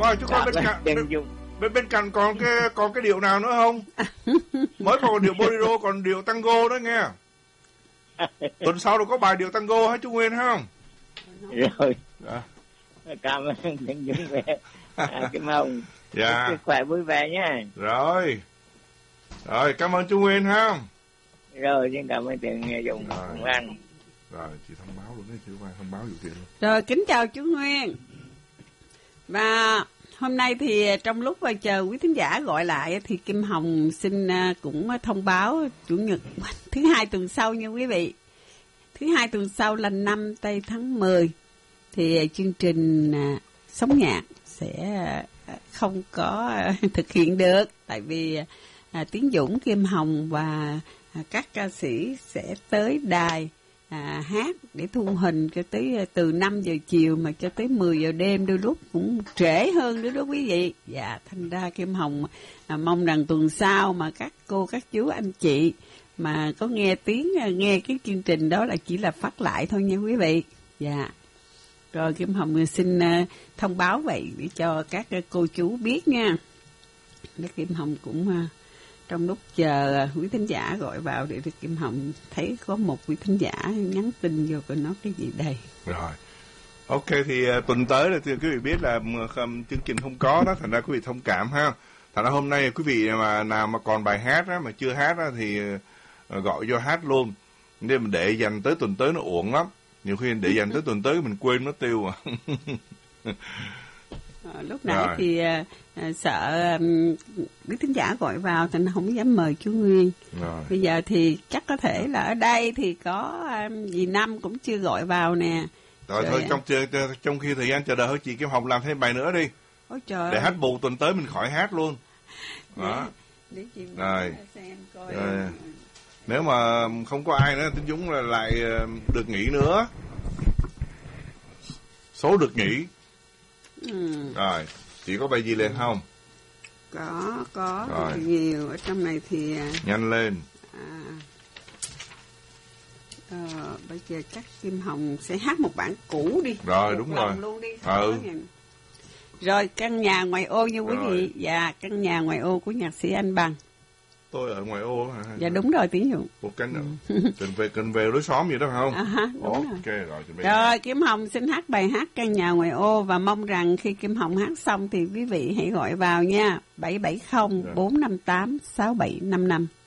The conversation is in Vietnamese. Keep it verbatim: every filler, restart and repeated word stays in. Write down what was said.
Rồi chú coi bên cạnh bên, bên bên cạnh còn cái còn cái điệu nào nữa không? Mới còn điệu bolero, còn điệu tango đó nghe. Tuần sau đâu có bài điệu tango hả chú Nguyên không? Rồi. À. Cảm ơn Trần Dũng về. À, Kim Hồng. Dạ. Sức khỏe vui vẻ nha. Rồi. Rồi, cảm ơn chú Nguyên ha. Rồi, xin cảm ơn Trần Dũng. Rồi. Anh. Rồi, chị thông báo luôn đấy, chị Mai thông báo vụ chuyện luôn. Rồi, kính chào chú Nguyên. Và hôm nay thì trong lúc chờ quý thính giả gọi lại thì Kim Hồng xin cũng thông báo chủ nhật thứ hai tuần sau nha quý vị. Thứ hai tuần sau là năm tây tháng mười thì chương trình Sống Nhạc sẽ không có thực hiện được, tại vì Tiến Dũng, Kim Hồng và các ca sĩ sẽ tới đài À, hát để thu hình cho tới từ năm giờ chiều mà cho tới mười giờ đêm, đôi lúc cũng trễ hơn nữa đó quý vị. Dạ, thành ra Kim Hồng à, mong rằng tuần sau mà các cô, các chú, anh chị mà có nghe tiếng, nghe cái chương trình đó là chỉ là phát lại thôi nha quý vị. Dạ. Rồi Kim Hồng xin uh, thông báo vậy để cho các uh, cô chú biết nha. Để Kim Hồng cũng... Uh, trong lúc chờ quý thính giả gọi vào để Kim Hồng thấy có một quý thính giả nhắn tin vô coi nói cái gì đây. Rồi. Ok, thì uh, tuần tới là thì quý vị biết là um, chương trình không có đó, thành ra quý vị thông cảm ha. Thành ra hôm nay quý vị mà nào mà còn bài hát á, mà chưa hát á, thì uh, gọi vô hát luôn. Nên mình để dành tới tuần tới nó uổng lắm. Nhiều khi để dành tới tuần tới mình quên nó tiêu à. À, lúc nãy rồi. Thì à, sợ um, quý thính giả gọi vào thì nó không dám mời chú Nguyên. Rồi. Bây giờ thì chắc có thể là ở đây thì có um, dì Năm cũng chưa gọi vào nè. Rồi, rồi thôi à. trong trong khi thời gian chờ đợi thôi chị Kim Hồng làm thêm bài nữa đi. Ôi trời. Để hát bù tuần tới mình khỏi hát luôn. Đó. Để, để chị rồi. Xem coi. Rồi. Nếu mà không có ai nữa, Tiến Dũng là lại được nghỉ nữa. Số được nghỉ. Ừ. Rồi, chị có bài gì lên không? Có, có rồi. Nhiều ở trong này thì nhanh lên. À, ờ, bây giờ chắc Kim Hồng sẽ hát một bản cũ đi. Rồi, đúng rồi. Luôn đi. Ừ. Rồi, Căn Nhà Ngoài Ô nha quý vị. Dạ, Căn Nhà Ngoài Ô của nhạc sĩ Anh Bằng. Tôi ở ngoài ô hả? Dạ đúng rồi Tiến Dũng. Một cánh ừ. Cần về cần về lối xóm gì đó không? À ha, đúng ok rồi. Rồi, rồi, rồi Kim Hồng xin hát bài hát Căn Nhà Ngoài Ô và mong rằng khi Kim Hồng hát xong thì quý vị hãy gọi vào nha. bảy bảy không bốn năm tám sáu bảy năm năm.